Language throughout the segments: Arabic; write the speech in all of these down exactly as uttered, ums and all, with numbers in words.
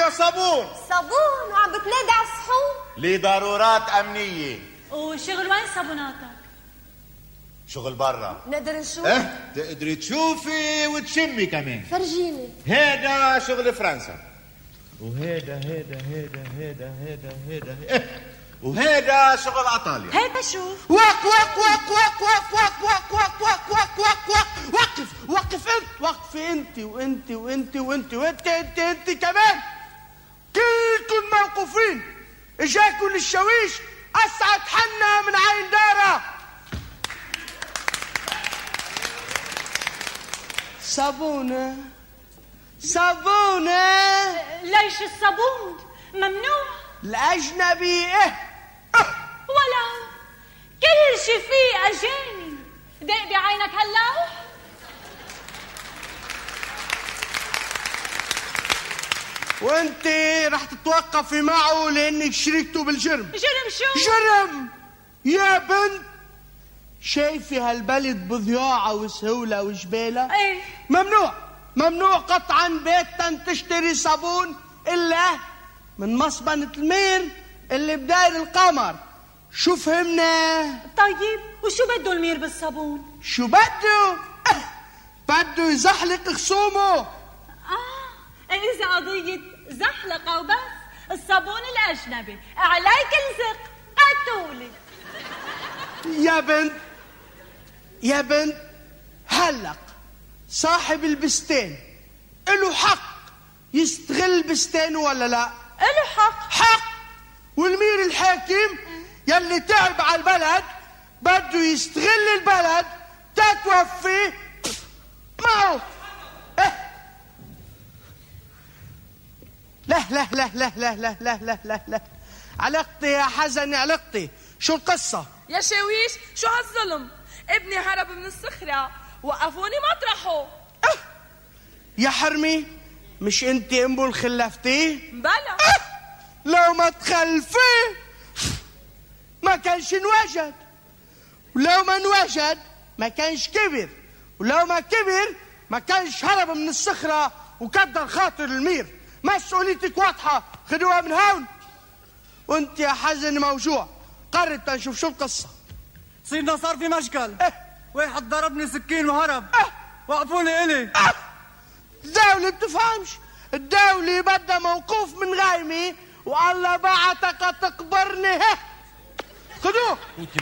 بدنا صابون. صابون وعم بتنادي على الصحون لضرورات أمنية. وشغل وين صابوناتك؟ شغل برا. نقدر نشوف؟ اه تقدري تشوفي وتشمي كمان. فرجيني. هيدا شغل فرنسا. وهيدا هيدا هيدا هيدا هيدا هيدا اه. وهيدا شغل ايطاليا. هيدا شوف. وق وق وق وق وق وق وق وق وق وق وق وق وقف وقف انت وقفي انت وانت وانت وانت وانت انت انت كمان كلكم موقوفين. اجاكم الشاويش اسعد حنا من عين داره. صابونة صابونة. ليش الصابون ممنوع؟ الأجنبي إيه ولا كل شي فيه أجانب. دق بعينك هلا. وانت رح تتوقفي معه لانك شركته بالجرم. جرم شو؟ جرم يا بنت. شايفي هالبلد بضياعة وسهولة وجبالة؟ ايه ممنوع ممنوع قطعا بيتا تشتري صابون إلا من مصبنة المير اللي بداير القمر. شو فهمنا؟ طيب وشو بده المير بالصابون؟ شو بده؟ أه بده يزحلق خصومه. اه إذا قضية زحلقة وبس. الصابون الأجنبي عليك الزق قتولي. يا بنت يا بنت هلق صاحب البستان له حق يستغل بستانه ولا لا؟ له حق. حق. والمير الحاكم يلي تعب على البلد بده يستغل البلد تتوفي معه. إيه؟ لا لا لا لا لا لا لا لا لا لا علقتي يا حزن علقتي. شو القصة؟ يا شاويش شو هالظلم؟ ابني هرب من الصخرة وقفوني مطرحه. أه. يا حرمي مش انت امه اللي خلفتيه؟ بلا. أه. لو ما تخلفيه ما كانش انوجد، ولو ما انوجد ما كانش كبر، ولو ما كبر ما كانش هرب من الصخرة وكدر خاطر المير. مسؤوليتك واضحة، خدوها من هون. وانت يا حزن موجوع قررت تنشوف شو القصة. سيدنا صار في مشكل. اه واحد ضربني سكين وهرب. اه وقفوني إلي. اه الدولة بتفهمش. الدولة بدها موقوف من غايمي والله بعتك تقبرني. ها خدوه.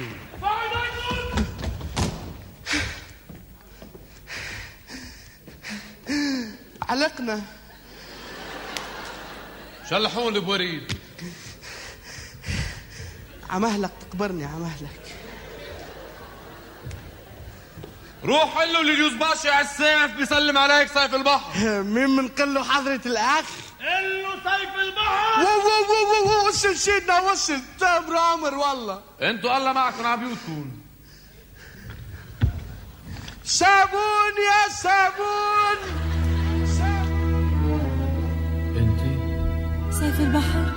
علقنا. شلحون لي بوريد. عمهلك تقبرني عمهلك. روح قل له لجوز باشا على السيف بيسلم عليك سيف البحر. مين منقل له حضرة الأخ؟ قل له سيف البحر. وو وو وو وو وصل سيدنا وصل. تامر عمر والله. انتوا الله معكم على بيوتكم. صابون يا صابون. انت سيف البحر.